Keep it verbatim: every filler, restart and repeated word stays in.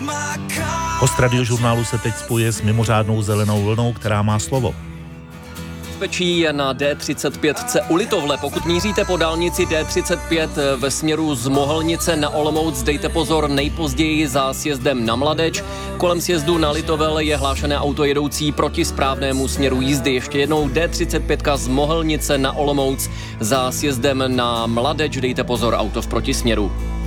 Host Radiožurnálu se teď spojuje s mimořádnou zelenou vlnou, která má slovo. Bezpečí je na D třicet pět C u Litovle. Pokud míříte po dálnici D třicet pět ve směru z Mohelnice na Olomouc, dejte pozor nejpozději za sjezdem na Mladeč. Kolem sjezdu na Litovel je hlášené auto jedoucí proti správnému směru jízdy. Ještě jednou D třicet pět z Mohelnice na Olomouc za sjezdem na Mladeč, dejte pozor, auto v protisměru.